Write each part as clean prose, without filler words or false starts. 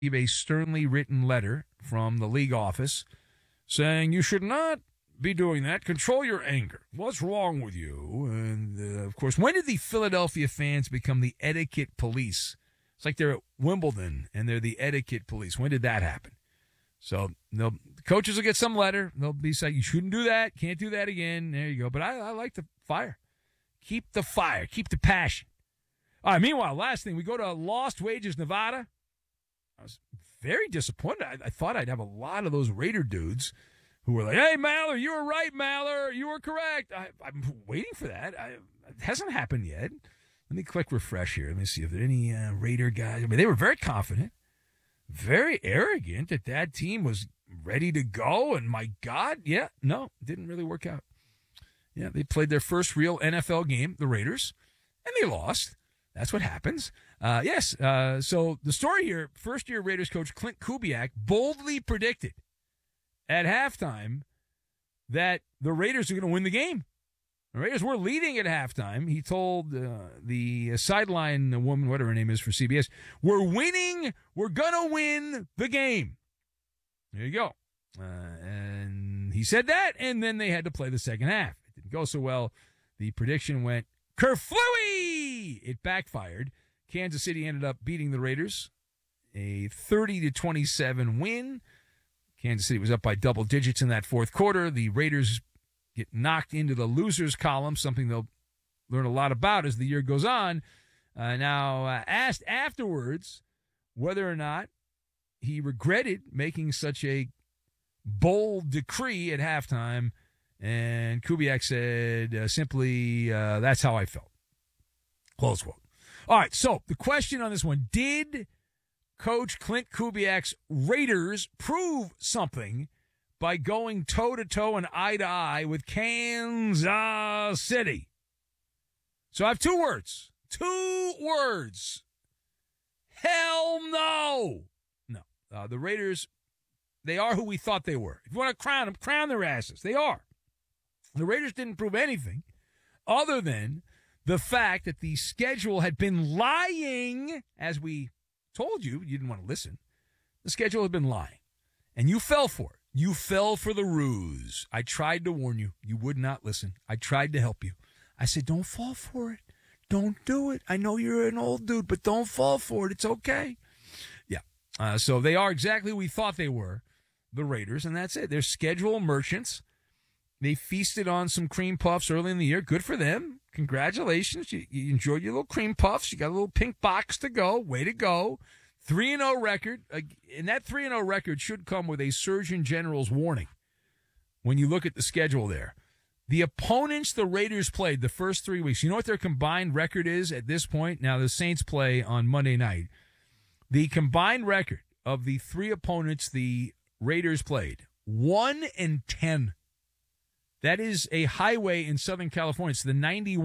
a sternly written letter from the league office saying you should not be doing that. Control your anger. What's wrong with you? And, of course, when did the Philadelphia fans become the etiquette police? It's like they're at Wimbledon and they're the etiquette police. When did that happen? So the coaches will get some letter. They'll be saying, you shouldn't do that. Can't do that again. There you go. But I like the fire. Keep the fire. Keep the passion. All right, meanwhile, last thing, we go to Lost Wages, Nevada. I was very disappointed. I thought I'd have a lot of those Raider dudes who were like, hey, Maller, you were right, Maller. You were correct. I'm waiting for that. It hasn't happened yet. Let me click refresh here. Let me see if there are any Raider guys. I mean, they were very confident, very arrogant that team was ready to go. And my God, yeah, no, it didn't really work out. Yeah, they played their first real NFL game, the Raiders, and they lost. That's what happens. Yes. So the story here, first-year Raiders coach Clint Kubiak boldly predicted at halftime that the Raiders are going to win the game. The Raiders were leading at halftime. He told the sideline woman, whatever her name is for CBS, we're winning. We're going to win the game. There you go. And he said that, and then they had to play the second half. It didn't go so well. The prediction went kerflooey! It backfired. Kansas City ended up beating the Raiders, a 30-27 win. Kansas City was up by double digits in that fourth quarter. The Raiders get knocked into the losers column, something they'll learn a lot about as the year goes on. Asked afterwards whether or not he regretted making such a bold decree at halftime, and Kubiak said simply, that's how I felt. Close quote. All right, so the question on this one, did Coach Clint Kubiak's Raiders prove something by going toe-to-toe and eye-to-eye with Kansas City? So I have two words. Two words. Hell no. No. The Raiders, they are who we thought they were. If you want to crown them, crown their asses. They are. The Raiders didn't prove anything other than the fact that the schedule had been lying, as we told you. You didn't want to listen. The schedule had been lying, and you fell for it. You fell for the ruse. I tried to warn you. You would not listen. I tried to help you. I said, don't fall for it. Don't do it. I know you're an old dude, but don't fall for it. It's okay. Yeah. So they are exactly who we thought they were, the Raiders, and that's it. They're schedule merchants. They feasted on some cream puffs early in the year. Good for them. Congratulations. You enjoyed your little cream puffs. You got a little pink box to go. Way to go. 3-0 record. And that 3-0 record should come with a Surgeon General's warning when you look at the schedule there. The opponents the Raiders played the first 3 weeks, you know what their combined record is at this point? Now, the Saints play on Monday night. The combined record of the 3 opponents the Raiders played, 1-10. That is a highway in Southern California. It's the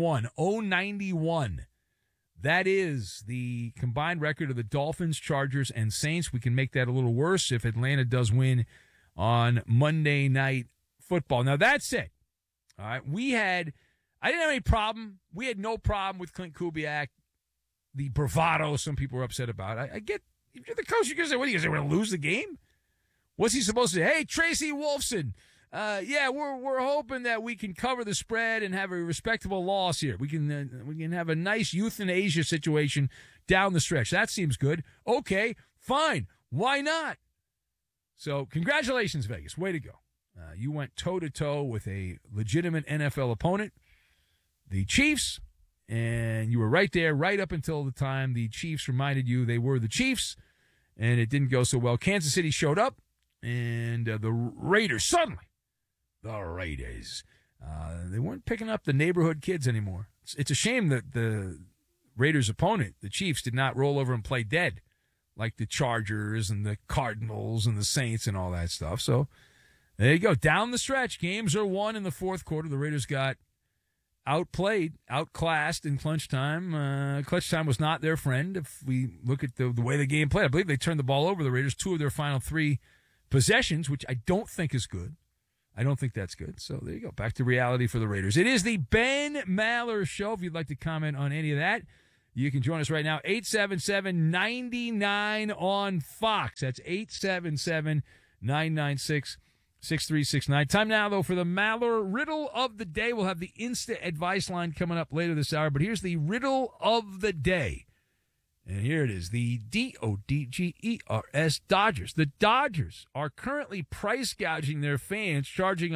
91. That is the combined record of the Dolphins, Chargers, and Saints. We can make that a little worse if Atlanta does win on Monday Night Football. Now, that's it. All right. I didn't have any problem. We had no problem with Clint Kubiak, the bravado some people were upset about. I get, if you're the coach, you're going to say, what are you going to say, we're going to lose the game? What's he supposed to say? Hey, Tracy Wolfson. We're hoping that we can cover the spread and have a respectable loss here. We can have a nice euthanasia situation down the stretch. That seems good. Okay, fine. Why not? So, congratulations, Vegas. Way to go. You went toe-to-toe with a legitimate NFL opponent, the Chiefs, and you were right there right up until the time the Chiefs reminded you they were the Chiefs, and it didn't go so well. Kansas City showed up, and the Raiders suddenly. The Raiders. They weren't picking up the neighborhood kids anymore. It's a shame that the Raiders' opponent, the Chiefs, did not roll over and play dead like the Chargers and the Cardinals and the Saints and all that stuff. So there you go. Down the stretch, games are won in the fourth quarter. The Raiders got outplayed, outclassed in clutch time. Clutch time was not their friend. If we look at the way the game played, I believe they turned the ball over, the Raiders, 2 of their final 3 possessions, which I don't think is good. I don't think that's good. So there you go. Back to reality for the Raiders. It is the Ben Maller Show. If you'd like to comment on any of that, You can join us right now, 877-99 on Fox. That's 877-996-6369. Time now, though, for the Maller Riddle of the Day. We'll have the Insta Advice line coming up later this hour, but here's the Riddle of the Day. And here it is, the Dodgers, Dodgers. The Dodgers are currently price gouging their fans, charging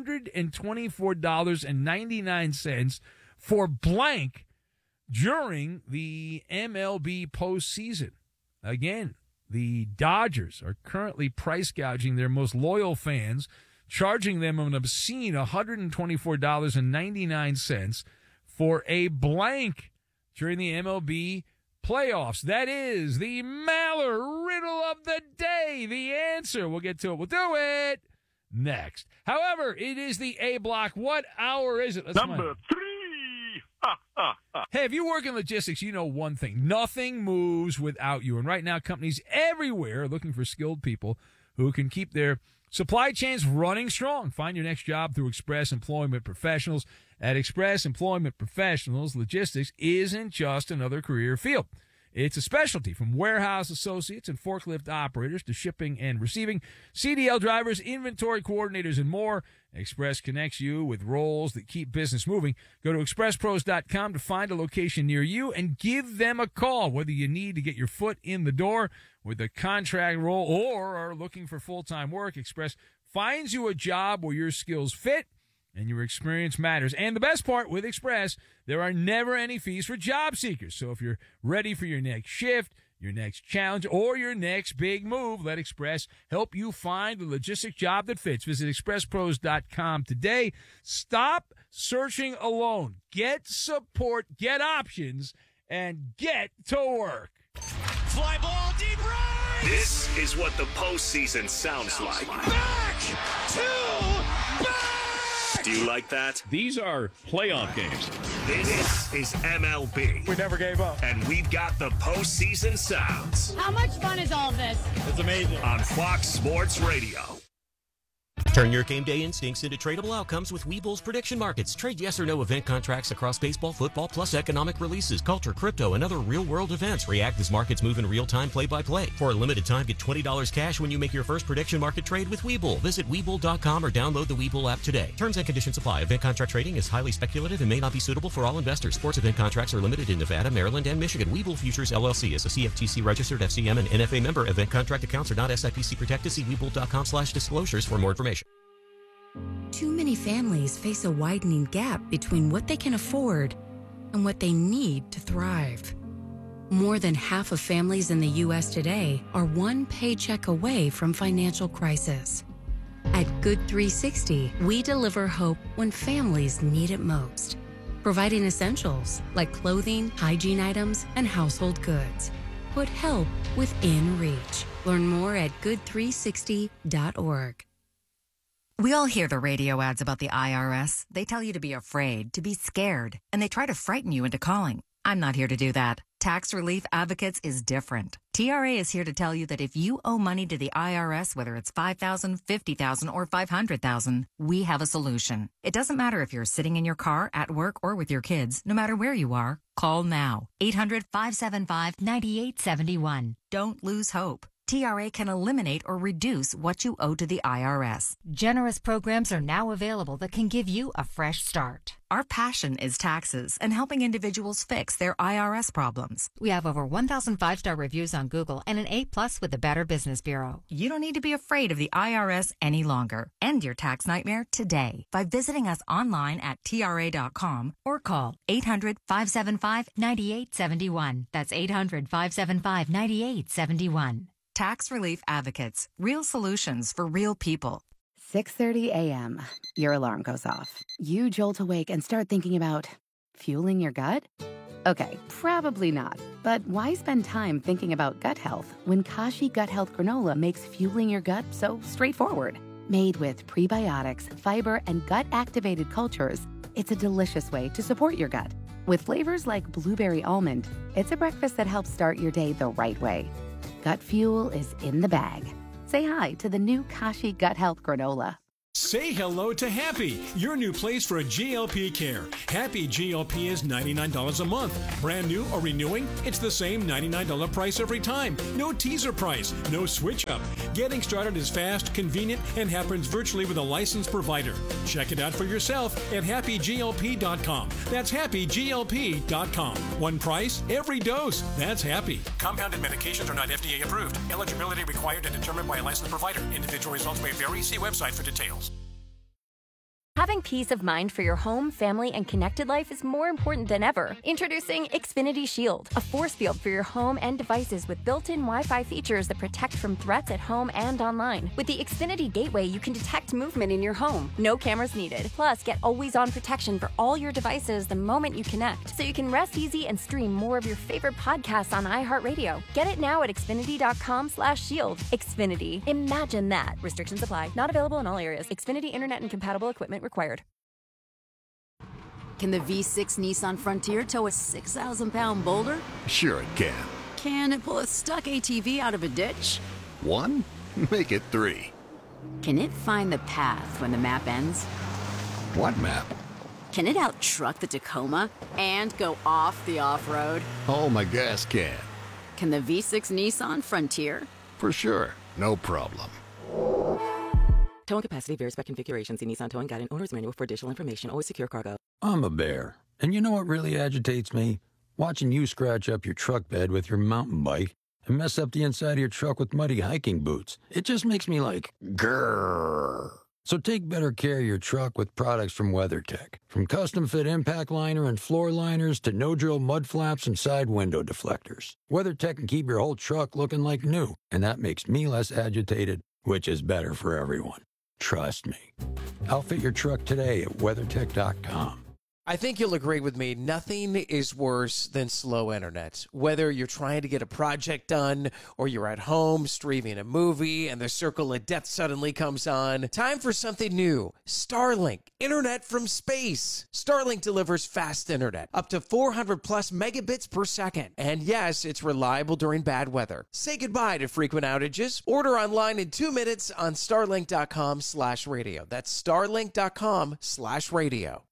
$124.99 for blank during the MLB postseason. Again, the Dodgers are currently price gouging their most loyal fans, charging them an obscene $124.99 for a blank during the MLB playoffs. That is the Maller Riddle of the Day. The answer, we'll get to it. We'll do it next. However, it is the A block. What hour is it? Number 3. Hey, if you work in logistics, you know one thing. Nothing moves without you. And right now, companies everywhere are looking for skilled people who can keep their supply chains running strong. Find your next job through Express Employment Professionals. At Express Employment Professionals, logistics isn't just another career field. It's a specialty, from warehouse associates and forklift operators to shipping and receiving, CDL drivers, inventory coordinators, and more. Express connects you with roles that keep business moving. Go to expresspros.com to find a location near you and give them a call, whether you need to get your foot in the door with a contract role or are looking for full-time work. Express finds you a job where your skills fit and your experience matters. And the best part with Express, there are never any fees for job seekers. So if you're ready for your next shift, your next challenge, or your next big move, let Express help you find the logistic job that fits. Visit expresspros.com today. Stop searching alone. Get support, get options, and get to work. Fly ball deep right. This is what the postseason sounds like. Back to back. Do you like that? These are playoff games. This is MLB. We never gave up. And we've got the postseason sounds. How much fun is all this? It's amazing. On Fox Sports Radio. Turn your game day instincts into tradable outcomes with Webull's prediction markets. Trade yes or no event contracts across baseball, football, plus economic releases, culture, crypto, and other real-world events. React as markets move in real time, play-by-play. For a limited time, get $20 cash when you make your first prediction market trade with Webull. Visit Webull.com or download the Webull app today. Terms and conditions apply. Event contract trading is highly speculative and may not be suitable for all investors. Sports event contracts are limited in Nevada, Maryland, and Michigan. Webull Futures, LLC is a CFTC registered FCM and NFA member. Event contract accounts are not SIPC protected. See Webull.com/disclosures for more information. Too many families face a widening gap between what they can afford and what they need to thrive. More than half of families in the U.S. today are one paycheck away from financial crisis. At Good 360, we deliver hope when families need it most, providing essentials like clothing, hygiene items, and household goods. Put help within reach. Learn more at good360.org. We all hear the radio ads about the IRS. They tell you to be afraid, to be scared, and they try to frighten you into calling. I'm not here to do that. Tax Relief Advocates is different. TRA is here to tell you that if you owe money to the IRS, whether it's $5,000, $50,000, or $500,000, we have a solution. It doesn't matter if you're sitting in your car, at work, or with your kids. No matter where you are, call now. 800-575-9871. Don't lose hope. TRA can eliminate or reduce what you owe to the IRS. Generous programs are now available that can give you a fresh start. Our passion is taxes and helping individuals fix their IRS problems. We have over 1,000 5-star reviews on Google and an A+ with the Better Business Bureau. You don't need to be afraid of the IRS any longer. End your tax nightmare today by visiting us online at TRA.com or call 800-575-9871. That's 800-575-9871. Tax Relief Advocates. Real solutions for real people. 6:30 a.m. Your alarm goes off. You jolt awake and start thinking about fueling your gut? Okay, probably not. But why spend time thinking about gut health when Kashi Gut Health Granola makes fueling your gut so straightforward? Made with prebiotics, fiber, and gut-activated cultures, it's a delicious way to support your gut. With flavors like blueberry almond, it's a breakfast that helps start your day the right way. Gut fuel is in the bag. Say hi to the new Kashi Gut Health Granola. Say hello to Happy, your new place for a GLP care. Happy GLP is $99 a month. Brand new or renewing, it's the same $99 price every time. No teaser price, no switch up. Getting started is fast, convenient, and happens virtually with a licensed provider. Check it out for yourself at happyglp.com. That's happyglp.com. One price, every dose. That's Happy. Compounded medications are not FDA approved. Eligibility required and determined by a licensed provider. Individual results may vary. See website for details. Having peace of mind for your home, family, and connected life is more important than ever. Introducing Xfinity Shield, a force field for your home and devices with built-in Wi-Fi features that protect from threats at home and online. With the Xfinity Gateway, you can detect movement in your home. No cameras needed. Plus, get always-on protection for all your devices the moment you connect, so you can rest easy and stream more of your favorite podcasts on iHeartRadio. Get it now at Xfinity.com/shield. Xfinity. Imagine that. Restrictions apply. Not available in all areas. Xfinity Internet and compatible equipment required. Can the V6 Nissan Frontier tow a 6,000-pound boulder? Sure it can. Can it pull a stuck ATV out of a ditch? 1? Make it 3. Can it find the path when the map ends? What map? Can it out-truck the Tacoma and go off the off-road? Oh, my gas can. Can the V6 Nissan Frontier? For sure. No problem. Towing capacity varies by configuration. See Nissan Towing Guide and Owner's Manual for additional information. Always secure cargo. I'm a bear, and you know what really agitates me? Watching you scratch up your truck bed with your mountain bike and mess up the inside of your truck with muddy hiking boots. It just makes me like, grrr. So take better care of your truck with products from WeatherTech. From custom-fit impact liner and floor liners to no-drill mud flaps and side window deflectors. WeatherTech can keep your whole truck looking like new, and that makes me less agitated, which is better for everyone. Trust me. Outfit your truck today at WeatherTech.com. I think you'll agree with me, nothing is worse than slow internet. Whether you're trying to get a project done or you're at home streaming a movie and the circle of death suddenly comes on, time for something new. Starlink, internet from space. Starlink delivers fast internet, up to 400 plus megabits per second. And yes, it's reliable during bad weather. Say goodbye to frequent outages. Order online in 2 minutes on starlink.com/radio. That's starlink.com/radio.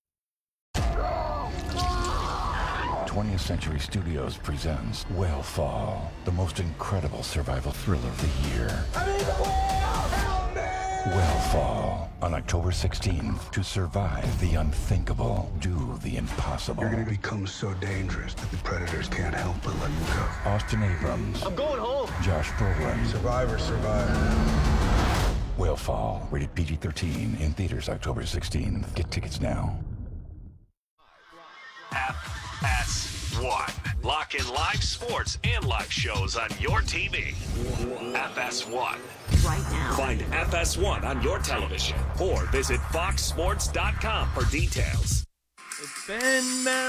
20th Century Studios presents Whale the most incredible survival thriller of the year. Whale on October 16th. To survive the unthinkable, do the impossible. You're going to become so dangerous that the predators can't help but let you go. Austin Abrams. I'm going home. Josh Brolin. Survivor. Whale, rated PG-13, in theaters October 16th. Get tickets now. FS1. Lock in live sports and live shows on your TV. FS1. Right now. Find FS1 on your television or visit foxsports.com for details. It's been